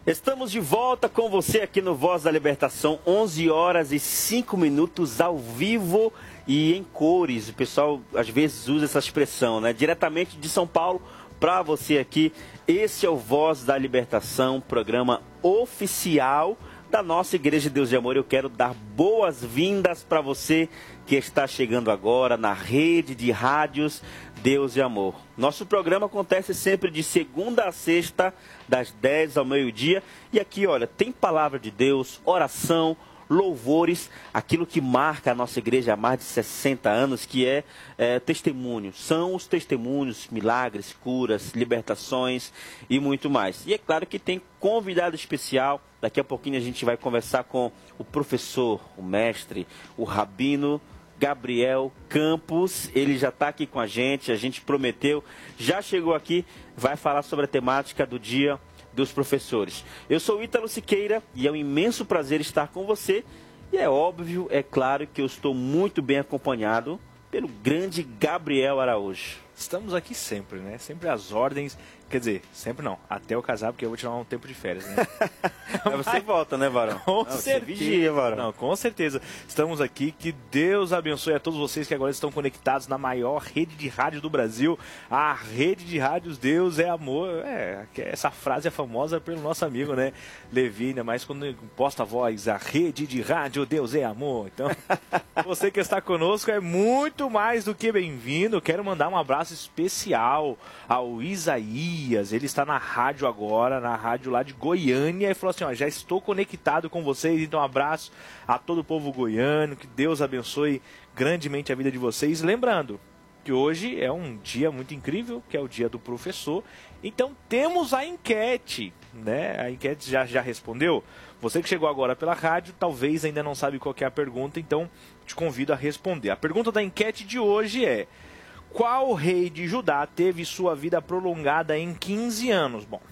Estamos de volta com você aqui no Voz da Libertação, 11 horas e 5 minutos ao vivo e em cores. O pessoal às vezes usa essa expressão, né? Diretamente de São Paulo para você aqui. Esse é o Voz da Libertação, programa oficial da nossa Igreja de Deus de Amor. Eu quero dar boas-vindas para você que está chegando agora na rede de rádios Deus de Amor. Nosso programa acontece sempre de segunda a sexta, das 10 ao meio-dia. E aqui, olha, tem palavra de Deus, oração, louvores, aquilo que marca a nossa igreja há mais de 60 anos, que é testemunho. São os testemunhos, milagres, curas, libertações e muito mais. E é claro que tem convidado especial. Daqui a pouquinho a gente vai conversar com o professor, o mestre, o rabino Gabriel Campos. Ele já está aqui com a gente prometeu, já chegou aqui, vai falar sobre a temática do Dia dos Professores. Eu sou o Ítalo Siqueira e é um imenso prazer estar com você. E é óbvio, é claro que eu estou muito bem acompanhado pelo grande Gabriel Araújo. Estamos aqui sempre, né? Sempre às ordens. Quer dizer, sempre não. Até eu casar, porque eu vou tirar um tempo de férias, né? Mas você volta, né, Varão? Com certeza. Você vigia, Varão. Não, com certeza. Estamos aqui. Que Deus abençoe a todos vocês que agora estão conectados na maior rede de rádio do Brasil. A rede de rádios Deus é Amor. Essa frase é famosa pelo nosso amigo, né? Levi, ainda mais quando posta a voz. A rede de rádio Deus é Amor. Então, você que está conosco é muito mais do que bem-vindo. Quero mandar um abraço especial ao Isaías. Ele está na rádio agora, na rádio lá de Goiânia, e falou assim, ó, já estou conectado com vocês, então um abraço a todo o povo goiano, que Deus abençoe grandemente a vida de vocês. Lembrando que hoje é um dia muito incrível, que é o dia do professor, então temos a enquete, né? A enquete já respondeu? Você que chegou agora pela rádio, talvez ainda não sabe qual que é a pergunta, então te convido a responder. A pergunta da enquete de hoje é: qual rei de Judá teve sua vida prolongada em 15 anos? Bom,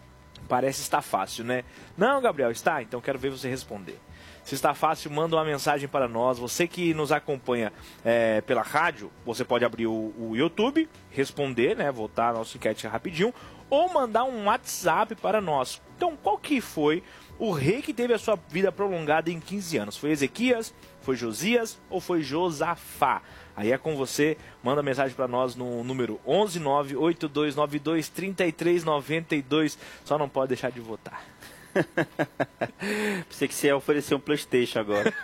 parece estar fácil, né? Não, Gabriel, está? Então quero ver você responder. Se está fácil, manda uma mensagem para nós. Você que nos acompanha pela rádio, você pode abrir o YouTube, responder, né? Voltar a nossa enquete rapidinho, ou mandar um WhatsApp para nós. Então, qual que foi o rei que teve a sua vida prolongada em 15 anos? Foi Ezequias, foi Josias ou foi Josafá? Aí é com você, manda mensagem para nós no número 11982923392. Só não pode deixar de votar. Pensei que você ia oferecer um PlayStation agora.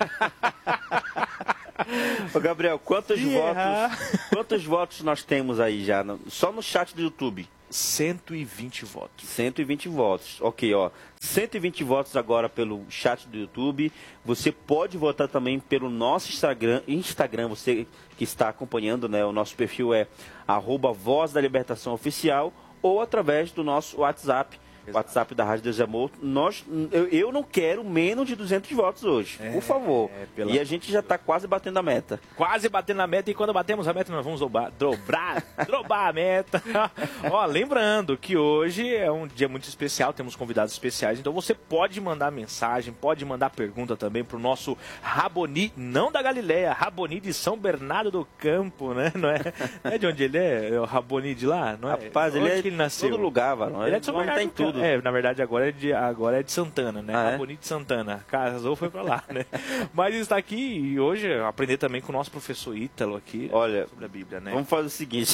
Ô Gabriel, quantos votos nós temos aí já? Só no chat do YouTube? 120 votos. 120 votos. Ok, ó. 120 votos agora pelo chat do YouTube. Você pode votar também pelo nosso Instagram, você que está acompanhando, né? O nosso perfil é @Voz da Libertação Oficial, ou através do nosso WhatsApp. WhatsApp da Rádio Deus de Amor. Eu não quero menos de 200 votos hoje, por favor. E a gente já está quase batendo a meta. Quase batendo a meta, e quando batemos a meta nós vamos dobrar a meta. Ó, lembrando que hoje é um dia muito especial, temos convidados especiais, então você pode mandar mensagem, pode mandar pergunta também para o nosso Raboni, não da Galileia, Raboni de São Bernardo do Campo, né? Não é de onde ele é o Raboni de lá? Não é? Rapaz, onde ele que ele nasceu? Todo lugar, varão. Ele é de São Bernardo tem tudo. Na verdade agora é de Santana, né? Raboni de Santana. Casou, foi pra lá, né? Mas está aqui e hoje aprender também com o nosso professor Ítalo aqui. Olha, sobre a Bíblia, né? Vamos fazer o seguinte.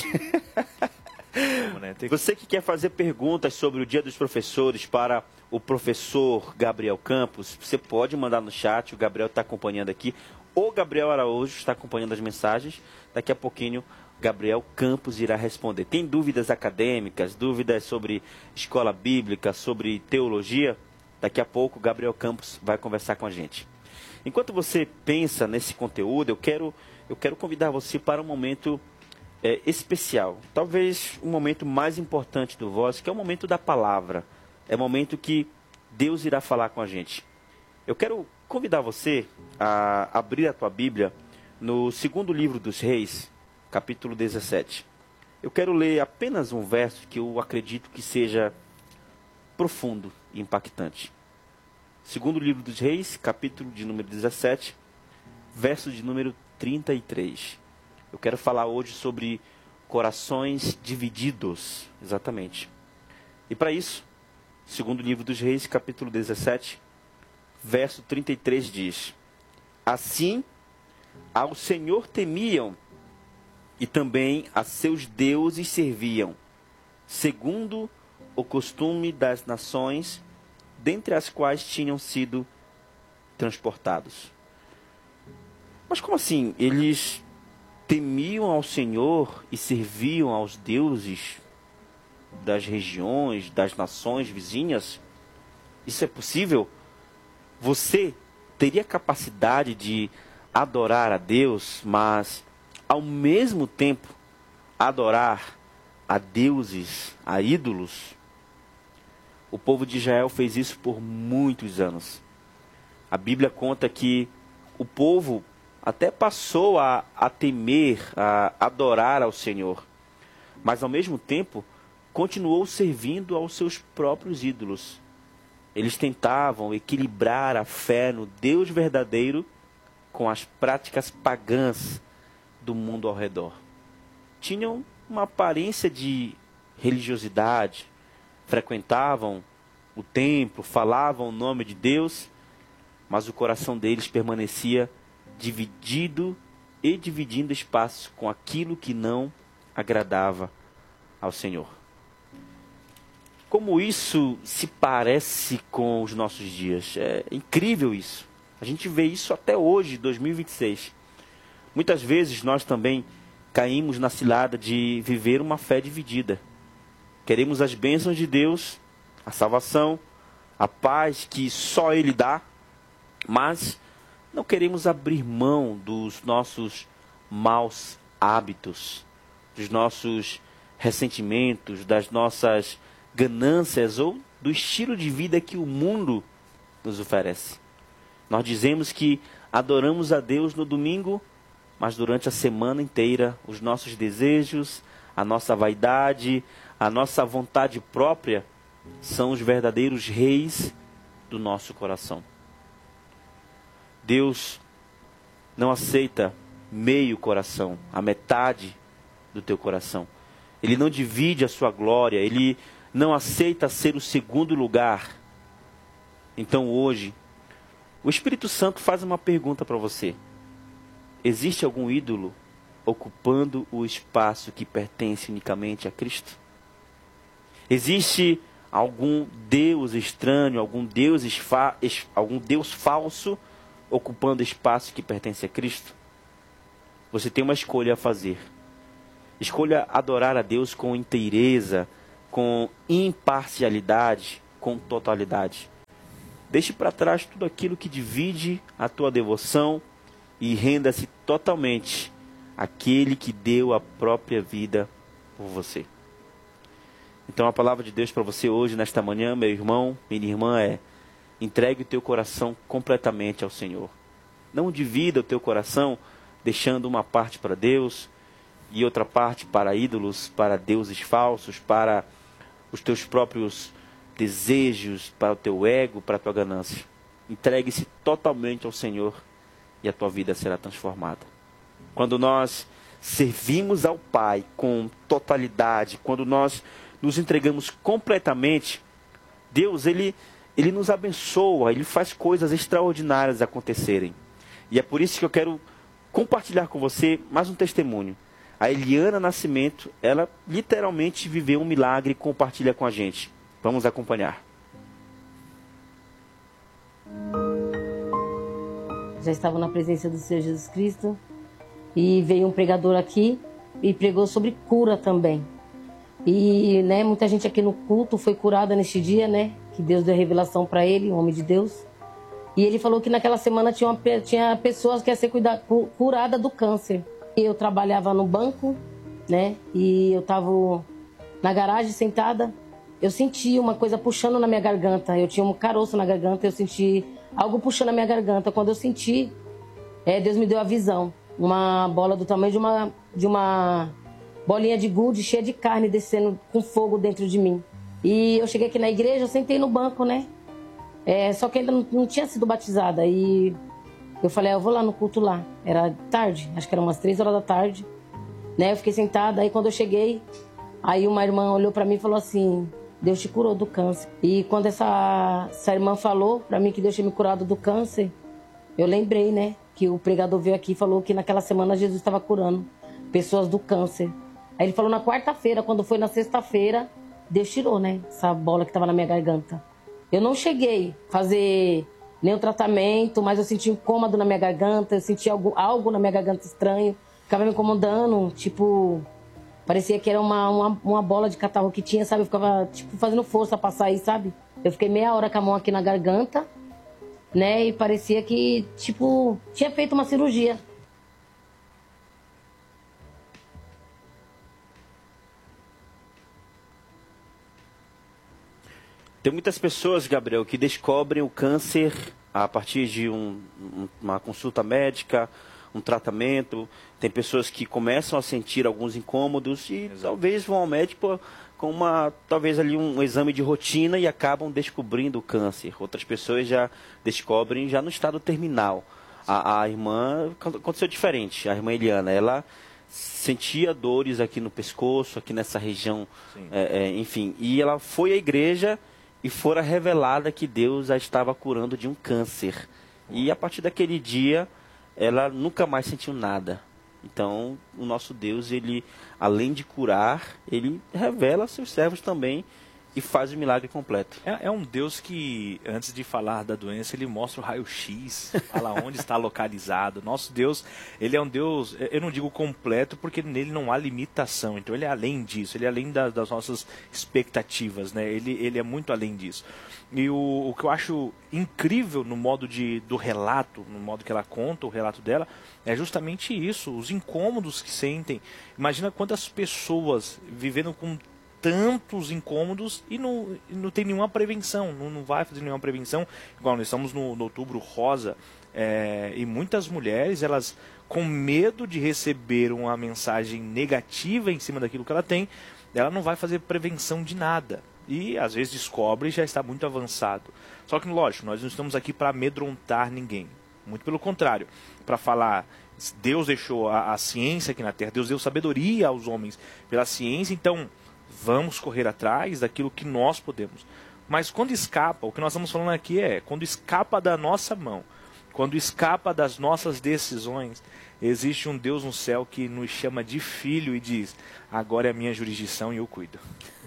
Você que quer fazer perguntas sobre o Dia dos Professores para o professor Gabriel Campos, você pode mandar no chat, o Gabriel está acompanhando aqui. O Gabriel Araújo está acompanhando as mensagens. Daqui a pouquinho Gabriel Campos irá responder. Tem dúvidas acadêmicas, dúvidas sobre escola bíblica, sobre teologia? Daqui a pouco Gabriel Campos vai conversar com a gente. Enquanto você pensa nesse conteúdo, eu quero convidar você para um momento especial. Talvez o momento mais importante do Voz, que é o momento da palavra. É o momento que Deus irá falar com a gente. Eu quero convidar você a abrir a tua Bíblia no segundo livro dos Reis, capítulo 17. Eu quero ler apenas um verso que eu acredito que seja profundo e impactante. Segundo livro dos Reis, capítulo de número 17, verso de número 33. Eu quero falar hoje sobre corações divididos, exatamente. E para isso, Segundo livro dos Reis, capítulo 17, verso 33 diz: Assim, ao Senhor temiam e também a seus deuses serviam, segundo o costume das nações, dentre as quais tinham sido transportados. Mas como assim? Eles temiam ao Senhor e serviam aos deuses das regiões, das nações vizinhas? Isso é possível? Você teria capacidade de adorar a Deus, mas ao mesmo tempo adorar a deuses, a ídolos? O povo de Israel fez isso por muitos anos. A Bíblia conta que o povo até passou a temer, a adorar ao Senhor, mas ao mesmo tempo continuou servindo aos seus próprios ídolos. Eles tentavam equilibrar a fé no Deus verdadeiro com as práticas pagãs do mundo ao redor. Tinham uma aparência de religiosidade, frequentavam o templo, falavam o nome de Deus, mas o coração deles permanecia dividido e dividindo espaço com aquilo que não agradava ao Senhor. Como isso se parece com os nossos dias? É incrível isso. A gente vê isso até hoje, 2026. Muitas vezes nós também caímos na cilada de viver uma fé dividida. Queremos as bênçãos de Deus, a salvação, a paz que só Ele dá, mas não queremos abrir mão dos nossos maus hábitos, dos nossos ressentimentos, das nossas ganâncias ou do estilo de vida que o mundo nos oferece. Nós dizemos que adoramos a Deus no domingo, mas durante a semana inteira os nossos desejos, a nossa vaidade, a nossa vontade própria são os verdadeiros reis do nosso coração. Deus não aceita meio coração, a metade do teu coração. Ele não divide a sua glória, Ele não aceita ser o segundo lugar. Então hoje, o Espírito Santo faz uma pergunta para você. Existe algum ídolo ocupando o espaço que pertence unicamente a Cristo? Existe algum Deus estranho, algum Deus falso ocupando espaço que pertence a Cristo? Você tem uma escolha a fazer. Escolha adorar a Deus com inteireza, com imparcialidade, com totalidade. Deixe para trás tudo aquilo que divide a tua devoção e renda-se totalmente àquele que deu a própria vida por você. Então a palavra de Deus para você hoje, nesta manhã, meu irmão, minha irmã, é: entregue o teu coração completamente ao Senhor. Não divida o teu coração deixando uma parte para Deus e outra parte para ídolos, para deuses falsos, para os teus próprios desejos, para o teu ego, para a tua ganância. Entregue-se totalmente ao Senhor e a tua vida será transformada. Quando nós servimos ao Pai com totalidade, quando nós nos entregamos completamente, Deus, Ele nos abençoa, Ele faz coisas extraordinárias acontecerem. E é por isso que eu quero compartilhar com você mais um testemunho. A Eliana Nascimento, ela literalmente viveu um milagre e compartilha com a gente. Vamos acompanhar. Já estava na presença do Senhor Jesus Cristo e veio um pregador aqui e pregou sobre cura também. E muita gente aqui no culto foi curada neste dia, que Deus deu revelação para ele, um homem de Deus. E ele falou que naquela semana tinha pessoas que iam ser curadas do câncer. Eu trabalhava no banco, e eu estava na garagem sentada. Eu senti uma coisa puxando na minha garganta. Eu tinha um caroço na garganta, eu senti algo puxando na minha garganta. Quando eu senti, Deus me deu a visão. Uma bola do tamanho de uma bolinha de gude cheia de carne descendo com fogo dentro de mim. E eu cheguei aqui na igreja, eu sentei no banco, só que ainda não tinha sido batizada. E eu falei, eu vou lá no culto lá. Era tarde, acho que era umas 3 horas da tarde. Eu fiquei sentada, aí quando eu cheguei, aí uma irmã olhou pra mim e falou assim: Deus te curou do câncer. E quando essa irmã falou para mim que Deus tinha me curado do câncer, eu lembrei, né, que o pregador veio aqui e falou que naquela semana Jesus estava curando pessoas do câncer. Aí ele falou na quarta-feira, quando foi na sexta-feira, Deus tirou, né, essa bola que estava na minha garganta. Eu não cheguei a fazer nenhum tratamento, mas eu senti um incômodo na minha garganta, eu senti algo na minha garganta estranho, ficava me incomodando, tipo, parecia que era uma bola de catarro que tinha, sabe? Eu ficava, tipo, fazendo força pra sair, sabe? Eu fiquei meia hora com a mão aqui na garganta, né? E parecia que, tipo, tinha feito uma cirurgia. Tem muitas pessoas, Gabriel, que descobrem o câncer a partir de uma consulta médica, um tratamento. Tem pessoas que começam a sentir alguns incômodos e talvez vão ao médico com talvez ali um exame de rotina e acabam descobrindo o câncer. Outras pessoas já descobrem já no estado terminal. A irmã aconteceu diferente. A irmã Eliana, ela sentia dores aqui no pescoço, aqui nessa região, enfim. E ela foi à igreja e fora revelada que Deus a estava curando de um câncer. E a partir daquele dia, ela nunca mais sentiu nada. Então, o nosso Deus, ele, além de curar, ele revela a seus servos também e faz o milagre completo. É um Deus que, antes de falar da doença, ele mostra o raio-x, fala onde está localizado. Nosso Deus, ele é um Deus, eu não digo completo, porque nele não há limitação. Então, ele é além disso, ele é além das nossas expectativas, né? Ele é muito além disso. E o que eu acho incrível no modo do relato, no modo que ela conta o relato dela, é justamente isso, os incômodos que sentem. Imagina quantas pessoas vivendo com tantos incômodos e não tem nenhuma prevenção, não vai fazer nenhuma prevenção. Igual nós estamos no Outubro Rosa, e muitas mulheres, elas com medo de receber uma mensagem negativa em cima daquilo que ela tem, ela não vai fazer prevenção de nada. E às vezes descobre e já está muito avançado. Só que, lógico, nós não estamos aqui para amedrontar ninguém. Muito pelo contrário, para falar, Deus deixou a ciência aqui na Terra, Deus deu sabedoria aos homens pela ciência, então vamos correr atrás daquilo que nós podemos. Mas quando escapa, o que nós estamos falando aqui quando escapa da nossa mão, quando escapa das nossas decisões, existe um Deus no céu que nos chama de filho e diz, agora é a minha jurisdição e eu cuido.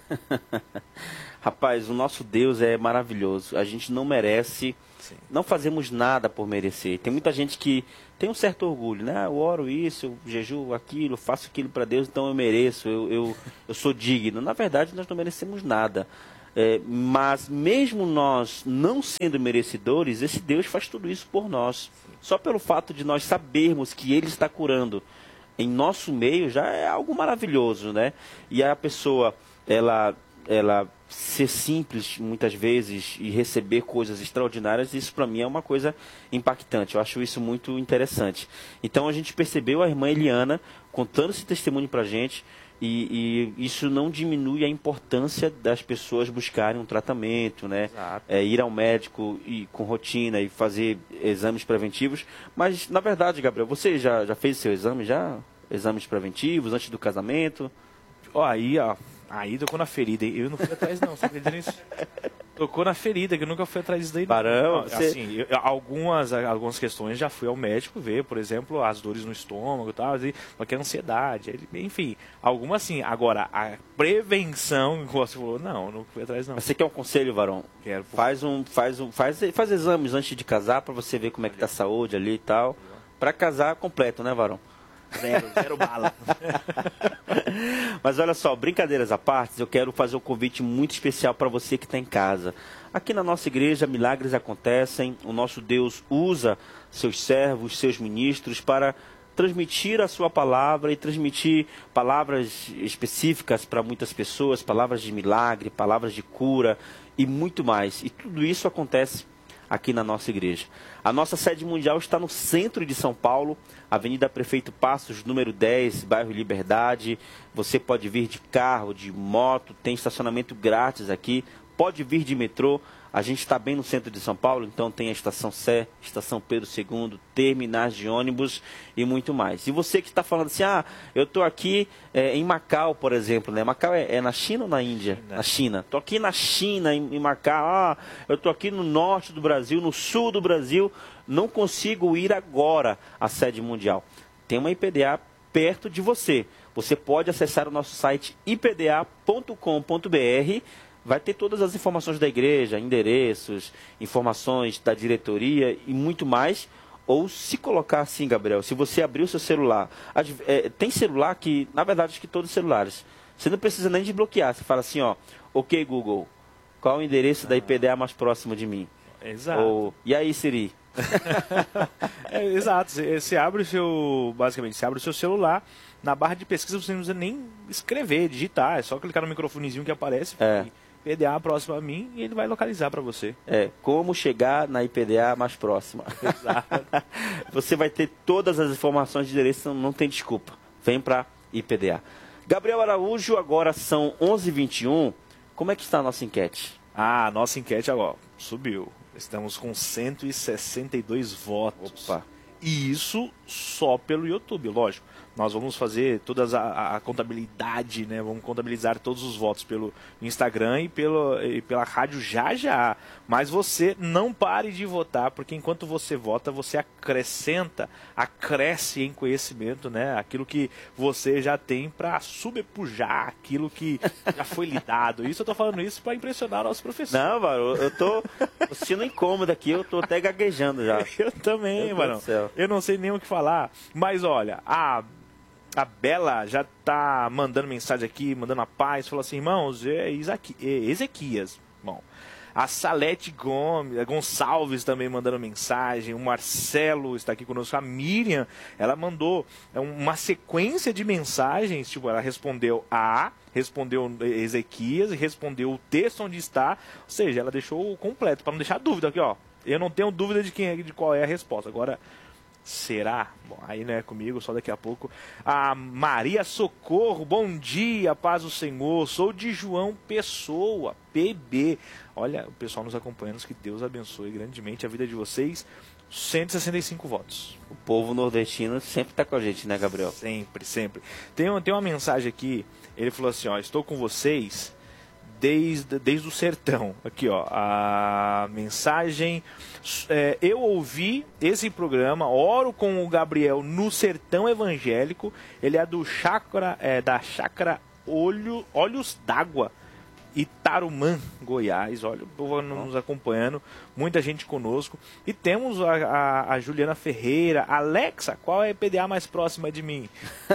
Rapaz, o nosso Deus é maravilhoso. A gente não merece, não fazemos nada por merecer. Tem muita gente que tem um certo orgulho, né? Eu oro isso, eu jejuo aquilo, faço aquilo para Deus, então eu mereço, eu sou digno. Na verdade, nós não merecemos nada. Mas mesmo nós não sendo merecedores, esse Deus faz tudo isso por nós. Só pelo fato de nós sabermos que Ele está curando em nosso meio já é algo maravilhoso, né? E a pessoa, ela ser simples muitas vezes e receber coisas extraordinárias, isso para mim é uma coisa impactante. Eu acho isso muito interessante. Então a gente percebeu a irmã Eliana contando esse testemunho para a gente e isso não diminui a importância das pessoas buscarem um tratamento, né? Ir ao médico e com rotina e fazer exames preventivos. Mas na verdade, Gabriel, você já fez seu exame já? Exames preventivos antes do casamento? Aí tocou na ferida. Eu não fui atrás não, você acredita nisso? Tocou na ferida, que eu nunca fui atrás disso daí. Barão, assim, algumas questões já fui ao médico ver, por exemplo, as dores no estômago e tal, porque é ansiedade, enfim, algumas sim. Agora, a prevenção, como você falou, não fui atrás não. Você quer um conselho, Varão? Quero. Faz exames antes de casar para você ver como é que tá a saúde ali e tal. Para casar completo, né, Varão? Zero bala. Mas olha só, brincadeiras à parte, eu quero fazer um convite muito especial para você que está em casa. Aqui na nossa igreja, milagres acontecem. O nosso Deus usa seus servos, seus ministros para transmitir a sua palavra e transmitir palavras específicas para muitas pessoas, palavras de milagre, palavras de cura e muito mais. E tudo isso acontece aqui na nossa igreja. A nossa sede mundial está no centro de São Paulo, Avenida Prefeito Passos, número 10, bairro Liberdade. Você pode vir de carro, de moto, tem estacionamento grátis aqui, pode vir de metrô. A gente está bem no centro de São Paulo, então tem a Estação Sé, Estação Pedro II, terminais de ônibus e muito mais. E você que está falando assim, eu estou aqui em Macau, por exemplo, né? Macau é na China ou na Índia? Na China. Estou aqui na China, em Macau, eu estou aqui no norte do Brasil, no sul do Brasil, não consigo ir agora à sede mundial. Tem uma IPDA perto de você. Você pode acessar o nosso site ipda.com.br, vai ter todas as informações da igreja, endereços, informações da diretoria e muito mais. Ou se colocar assim, Gabriel, se você abrir o seu celular, tem celular que, na verdade, acho que todos os celulares, você não precisa nem desbloquear. Você fala assim, ok Google, qual o endereço da IPDA mais próximo de mim? Exato. Ou, e aí, Siri? Exato, você abre basicamente, você abre o seu celular, na barra de pesquisa você não precisa nem escrever, digitar, é só clicar no microfonezinho que aparece, IPDA próximo a mim, e ele vai localizar para você. Como chegar na IPDA mais próxima. Exato. Você vai ter todas as informações de endereço, não tem desculpa. Vem para IPDA. Gabriel Araújo, agora são 11h21. Como é que está a nossa enquete? A nossa enquete agora subiu. Estamos com 162 votos. Opa. E isso só pelo YouTube, lógico. Nós vamos fazer toda a contabilidade, né? Vamos contabilizar todos os votos pelo Instagram e pela rádio já. Mas você não pare de votar, porque enquanto você vota, você acresce em conhecimento, né? Aquilo que você já tem para sobrepujar aquilo que já foi lhe dado. Isso eu tô falando isso para impressionar o nosso professor. Não, mano, eu tô sentindo incômodo aqui, eu tô até gaguejando já. Eu também, mano. Eu não sei nem o que falar. Mas olha, a Bela já tá mandando mensagem aqui, mandando a paz, falou assim, irmãos, Ezequias. Bom, a Salete Gonçalves também mandando mensagem, o Marcelo está aqui conosco, a Miriam, ela mandou uma sequência de mensagens, tipo, ela respondeu Ezequias e respondeu o texto onde está, ou seja, ela deixou completo, para não deixar dúvida aqui, ó. Eu não tenho dúvida de qual é a resposta. Agora, será? Bom, aí não é comigo, só daqui a pouco. A Maria Socorro, bom dia, paz do Senhor. Sou de João Pessoa, PB. Olha, o pessoal nos acompanhando, que Deus abençoe grandemente a vida de vocês. 165 votos. O povo nordestino sempre está com a gente, né, Gabriel? Sempre, sempre. Tem uma mensagem aqui, ele falou assim, ó, estou com vocês desde o sertão. Aqui, ó, a mensagem, eu ouvi esse programa, oro com o Gabriel no sertão evangélico, ele é da chácara Olhos d'Água, Itarumã, Goiás. Olha, o povo nos acompanhando, muita gente conosco. E temos a Juliana Ferreira. Alexa, qual é a IPDA mais próxima de mim?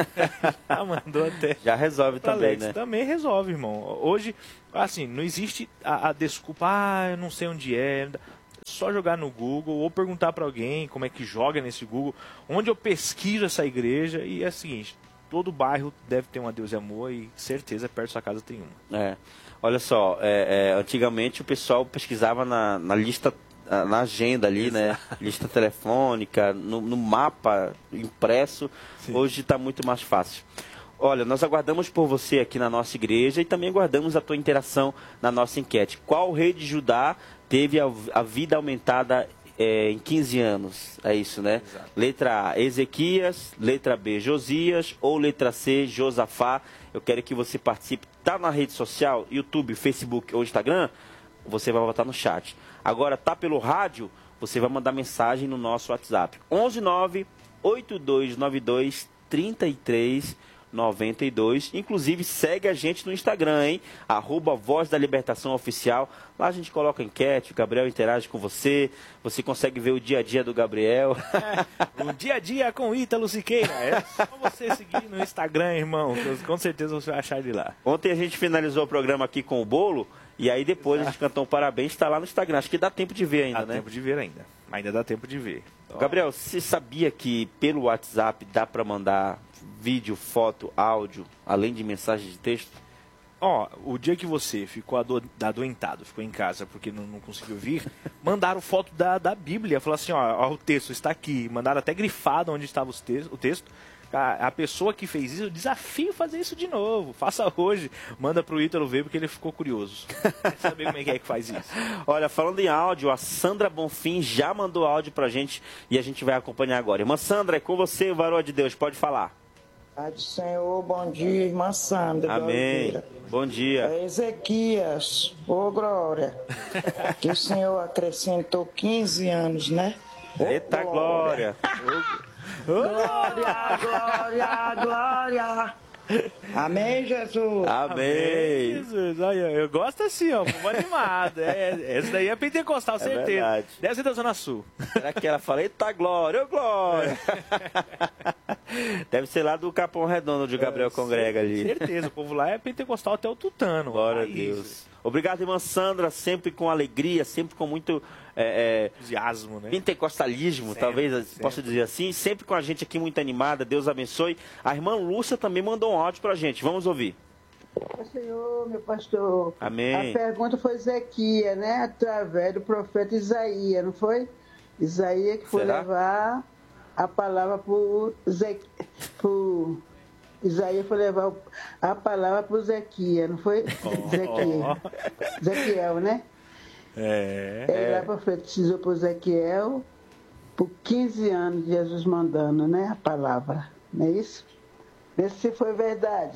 Já mandou até. Já resolve também, Alexa, né? Também resolve, irmão. Hoje, assim, não existe a desculpa, eu não sei onde é. Só jogar no Google ou perguntar para alguém como é que joga nesse Google, onde eu pesquiso essa igreja. E é o seguinte, todo bairro deve ter uma Deus e Amor e certeza perto da sua casa tem uma. Olha só, antigamente o pessoal pesquisava na lista, na agenda ali, exato, né? Lista telefônica, no mapa impresso. Sim. Hoje está muito mais fácil. Olha, nós aguardamos por você aqui na nossa igreja e também aguardamos a tua interação na nossa enquete. Qual rei de Judá teve a vida aumentada em 15 anos? É isso, né? Exato. Letra A, Ezequias. Letra B, Josias. Ou letra C, Josafá. Eu quero que você participe. Tá na rede social, YouTube, Facebook ou Instagram, você vai botar no chat. Agora, tá pelo rádio, você vai mandar mensagem no nosso WhatsApp. 119-8292-3392. Inclusive, segue a gente no Instagram, hein? @Voz da Libertação Oficial. Lá a gente coloca enquete, o Gabriel interage com você. Você consegue ver o dia a dia do Gabriel. O dia a dia com Ítalo Siqueira. É só você seguir no Instagram, irmão. Com certeza você vai achar ele lá. Ontem a gente finalizou o programa aqui com o bolo. E aí depois a gente cantou um parabéns, está lá no Instagram. Acho que dá tempo de ver ainda, né? Dá tempo de ver ainda. Ainda dá tempo de ver. Gabriel, você sabia que pelo WhatsApp dá para mandar vídeo, foto, áudio, além de mensagem de texto? O dia que você ficou adoentado, ficou em casa porque não conseguiu vir, mandaram foto da Bíblia, falaram assim, o texto está aqui, mandaram até grifado onde estava o texto. a pessoa que fez isso, eu desafio fazer isso de novo. Faça hoje, manda pro Ítalo ver, porque ele ficou curioso. Quer saber como é que faz isso? Olha, falando em áudio, a Sandra Bonfim já mandou áudio pra gente e a gente vai acompanhar agora. Irmã Sandra, é com você, varoa de Deus, pode falar. Pai do Senhor, bom dia, irmã Sandra. Amém. Bom dia. É Ezequias, ô glória, que o Senhor acrescentou 15 anos, né? Eita glória. Glória, glória, glória. Amém, Jesus. Amém. Jesus, olha, eu gosto assim, ó, povo animado. Essa daí é pentecostal, certeza. Verdade. Deve ser da Zona Sul. Será que ela fala, eita glória, ô glória. Deve ser lá do Capão Redondo, onde o Gabriel congrega ali. Certeza, o povo lá é pentecostal até o tutano. Glória a Deus. Obrigado, irmã Sandra, sempre com alegria, sempre com muito entusiasmo, né? Pentecostalismo, sempre, talvez possa dizer assim, sempre com a gente aqui muito animada, Deus abençoe. A irmã Lúcia também mandou um áudio pra gente, vamos ouvir. Senhor, meu pastor. Amém. A pergunta foi Ezequias, né? Através do profeta Isaías, não foi? Isaías que foi levar a palavra para Isaías foi levar a palavra para o Ezequias, não foi? Ezequiel, né? Ele lá profetizou para o Ezequiel por 15 anos, Jesus mandando, né? A palavra, não é isso? Vê se foi verdade.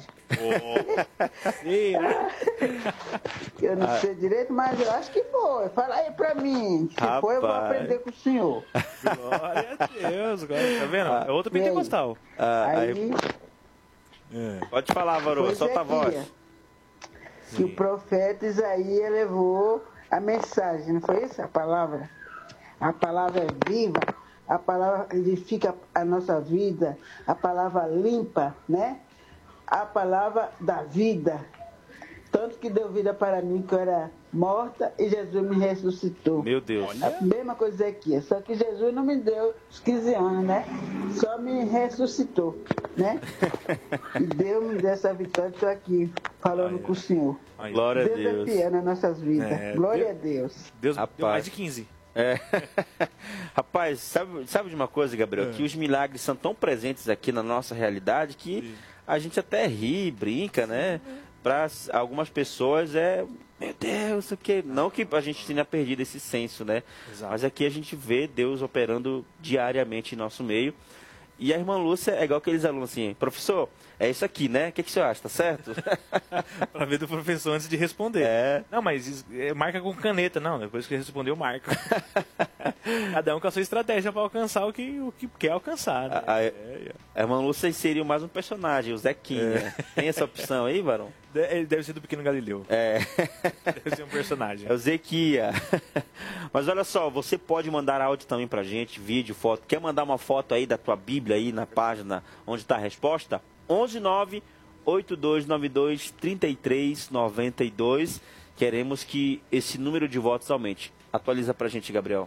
Eu não sei direito, mas eu acho que foi. Fala aí pra mim. Se foi, eu vou aprender com o senhor. Glória a Deus. Tá vendo? É outro pentecostal. Aí pode falar, varoa, solta a voz. Que o profeta Isaías levou a mensagem, não foi isso? A palavra. A palavra é viva. A palavra edifica a nossa vida, a palavra limpa, né? A palavra da vida. Tanto que deu vida para mim, que eu era morta, e Jesus me ressuscitou. Meu Deus. A mesma coisa aqui, só que Jesus não me deu os 15 anos, né? Só me ressuscitou, né? E Deus me deu essa vitória, estou aqui falando com o Senhor. Glória a Deus. Deus é fiel nas nossas vidas. Glória a Deus. Deus deu mais de 15. Rapaz, sabe de uma coisa, Gabriel? Que os milagres são tão presentes aqui na nossa realidade que a gente até ri, brinca, né? Para algumas pessoas meu Deus, o que? Não que a gente tenha perdido esse senso, né? Exato. Mas aqui a gente vê Deus operando diariamente em nosso meio. E a irmã Lúcia é igual aqueles alunos assim, professor, é isso aqui, né? O que o senhor acha? Tá certo? Para ver do professor antes de responder. Não, mas marca com caneta. Não, depois que respondeu, marca. Cada um com a sua estratégia para alcançar o que quer alcançar. Né? A irmã Lúcia seria mais um personagem, o Zequinha. Né? Tem essa opção aí, varão? Ele deve ser do Pequeno Galileu. Deve ser um personagem. É o Zequia. Mas olha só, você pode mandar áudio também pra gente, vídeo, foto. Quer mandar uma foto aí da tua Bíblia aí na página onde está a resposta? 119-8292-3392. Queremos que esse número de votos aumente. Atualiza pra gente, Gabriel.